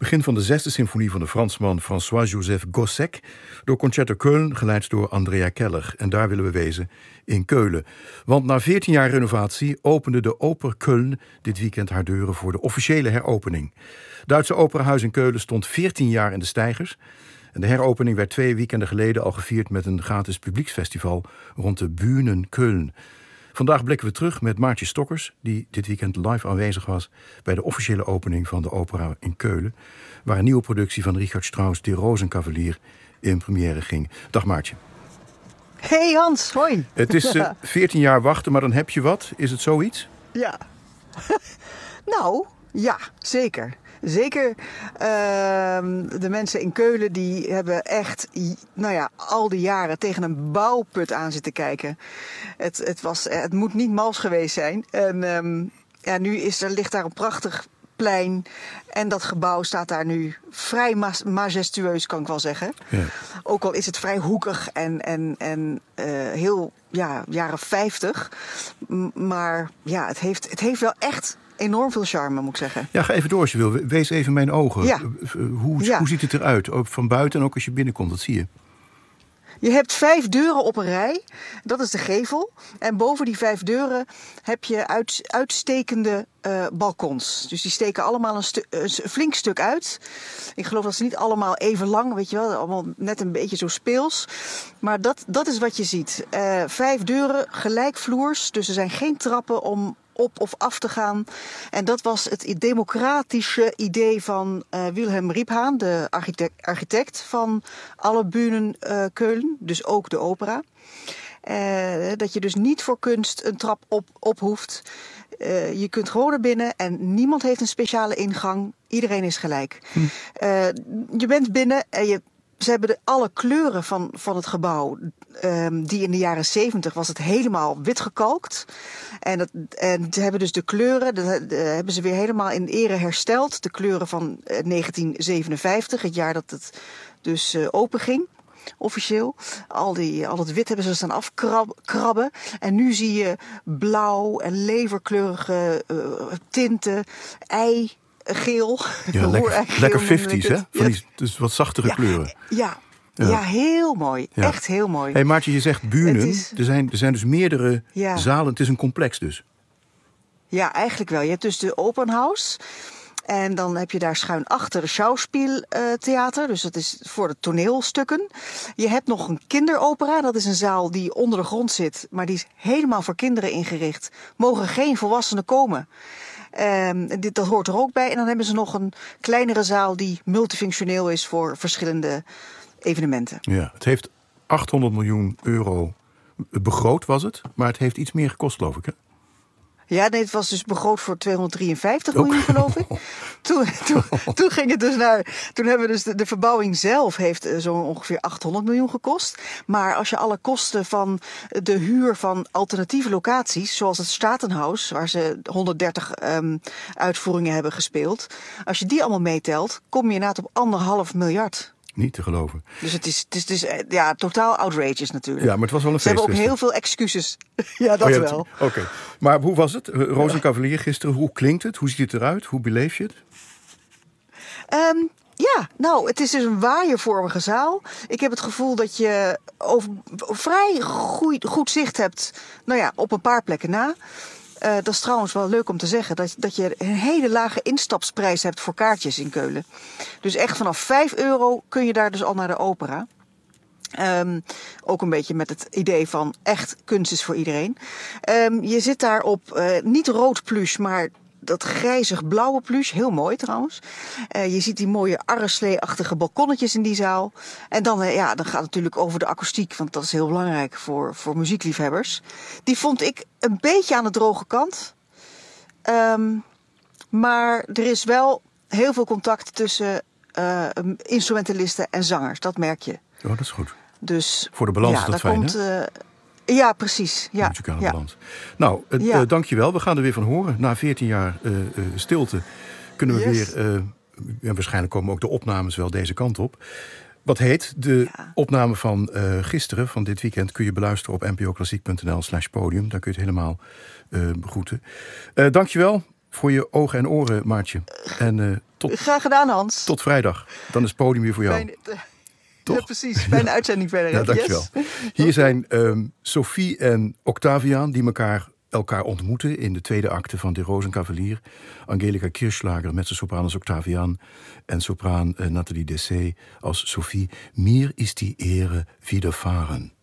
Begin van de 6e symfonie van de Fransman François-Joseph Gossec, door Concerto Köln, geleid door Andrea Keller. En daar willen we wezen, in Keulen. Want na 14 jaar renovatie opende de Oper Köln dit weekend haar deuren voor de officiële heropening. Duitse Operahuis in Keulen stond 14 jaar in de steigers. En de heropening werd 2 weekenden geleden al gevierd met een gratis publieksfestival rond de Bühnen Köln. Vandaag blikken we terug met Maartje Stokkers, die dit weekend live aanwezig was bij de officiële opening van de opera in Keulen, waar een nieuwe productie van Richard Strauss, Die Rosenkavalier, in première ging. Dag Maartje. Hey Hans, hoi. Het is 14 jaar wachten, maar dan heb je wat. Is het zoiets? Ja. Nou, ja, zeker. Zeker de mensen in Keulen die hebben echt al die jaren tegen een bouwput aan zitten kijken. Het moet niet mals geweest zijn. En ligt daar een prachtig plein. En dat gebouw staat daar nu vrij majestueus, kan ik wel zeggen. Ja. Ook al is het vrij hoekig en heel jaren 50. Maar ja, het heeft wel echt enorm veel charme, moet ik zeggen. Ja, ga even door als je wil. Wees even mijn ogen. Ja. Hoe ziet het eruit? Ook van buiten en ook als je binnenkomt, wat zie je? Je hebt 5 deuren op een rij. Dat is de gevel. En boven die 5 deuren heb je uitstekende balkons. Dus die steken allemaal een flink stuk uit. Ik geloof dat ze niet allemaal even lang, weet je wel, allemaal net een beetje zo speels. Maar dat is wat je ziet. 5 deuren, gelijkvloers. Dus er zijn geen trappen om op of af te gaan. En dat was het democratische idee van Wilhelm Riephaan, de architect van alle Bühnen Köln, dus ook de opera. Dat je dus niet voor kunst een trap op hoeft. Je kunt gewoon naar binnen en niemand heeft een speciale ingang. Iedereen is gelijk. Je bent binnen en ze hebben alle kleuren van het gebouw. Die in de jaren 70 was het helemaal wit gekalkt. En ze hebben dus de kleuren, hebben ze weer helemaal in ere hersteld. De kleuren van 1957, het jaar dat het dus open ging. Officieel. Al het wit hebben ze staan afkrabben. En nu zie je blauw en leverkleurige tinten, geel. Ja, lekker 50's, hè? Van die dus wat zachtere kleuren. Ja, heel mooi. Ja. Echt heel mooi. Hey Maartje, je zegt Bühnen. Er zijn dus meerdere zalen. Het is een complex dus. Ja, eigenlijk wel. Je hebt dus de Opernhaus. En dan heb je daar schuin achter de Schauspieltheater. Dus dat is voor de toneelstukken. Je hebt nog een kinderopera. Dat is een zaal die onder de grond zit. Maar die is helemaal voor kinderen ingericht. Mogen geen volwassenen komen. Dat hoort er ook bij. En dan hebben ze nog een kleinere zaal die multifunctioneel is voor verschillende evenementen. Ja, het heeft 800 miljoen euro begroot, was het. Maar het heeft iets meer gekost, geloof ik, hè? Ja, nee, het was dus begroot voor 253 miljoen, geloof ik. Toen ging het dus toen hebben we dus de verbouwing zelf heeft zo ongeveer 800 miljoen gekost. Maar als je alle kosten van de huur van alternatieve locaties, zoals het Statenhaus, waar ze 130 uitvoeringen hebben gespeeld, als je die allemaal meetelt, kom je inderdaad op 1,5 miljard. Niet te geloven. Dus het is totaal outrageous natuurlijk. Ja, maar het was wel een feest. Ze hebben ook heel veel excuses. Ja, dat wel. Oké. Maar hoe was het? Rosenkavalier gisteren, hoe klinkt het? Hoe ziet het eruit? Hoe beleef je het? Het is dus een waaiervormige zaal. Ik heb het gevoel dat je vrij goed zicht hebt, op een paar plekken na. Dat is trouwens wel leuk om te zeggen, dat je een hele lage instapsprijs hebt voor kaartjes in Keulen. Dus echt vanaf 5 euro kun je daar dus al naar de opera. Ook een beetje met het idee van echt kunst is voor iedereen. Je zit daar op niet rood pluche, maar dat grijzig-blauwe pluche. Heel mooi trouwens. Je ziet die mooie arreslee-achtige balkonnetjes in die zaal. En dan gaat het natuurlijk over de akoestiek, want dat is heel belangrijk voor muziekliefhebbers. Die vond ik een beetje aan de droge kant. Maar er is wel heel veel contact tussen instrumentalisten en zangers. Dat merk je. Oh, dat is goed. Dus, voor de balans is dat fijn, hè? Ja, precies. Ja. Muzikale balans. Nou, dankjewel. We gaan er weer van horen. Na 14 jaar stilte kunnen we weer... waarschijnlijk komen ook de opnames wel deze kant op. Wat heet, de opname van gisteren, van dit weekend, kun je beluisteren op npoklassiek.nl/podium. Daar kun je het helemaal begroeten. Dankjewel, voor je ogen en oren, Maartje. En Graag gedaan, Hans. tot vrijdag. Dan is het podium weer voor jou. Toch? Ja, precies. Fijne uitzending verder. Ja, dankjewel. Yes. Hier zijn Sophie en Octavian die elkaar ontmoeten in de tweede acte van De Rosenkavalier. Angelica Kirchschlager, mezzosopraan als Octavian en sopraan Nathalie Dessay als Sophie. Mir ist die Ehre widerfahren.